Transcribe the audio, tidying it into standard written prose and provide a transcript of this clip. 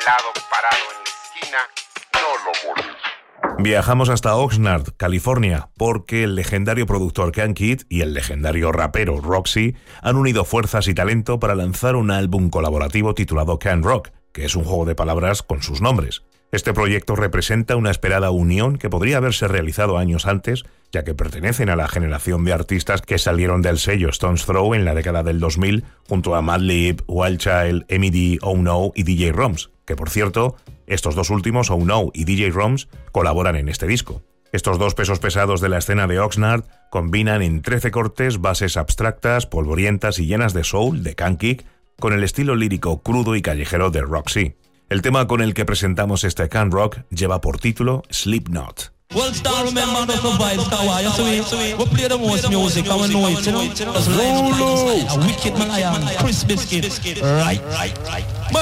pelado parado en la esquina, no lo molestes. Viajamos hasta Oxnard, California, porque el legendario productor Can Kidd y el legendario rapero Roxy han unido fuerzas y talento para lanzar un álbum colaborativo titulado Can Rock, que es un juego de palabras con sus nombres. Este proyecto representa una esperada unión que podría haberse realizado años antes, ya que pertenecen a la generación de artistas que salieron del sello Stones Throw en la década del 2000, junto a Madlib, Wild Child, M.E.D., Oh No y DJ Roms, que por cierto, estos dos últimos, Oh No y DJ Roms, colaboran en este disco. Estos dos pesos pesados de la escena de Oxnard combinan en 13 cortes bases abstractas, polvorientas y llenas de soul de Can Kidd con el estilo lírico crudo y callejero de Roxy. El tema con el que presentamos este Can Rock lleva por título Sleep Not. Well, start remember the vibes, Kawa. You see, we play the most music, and we know it, you know. Zulu, a wicked Malayan, Chris Biscuit, right.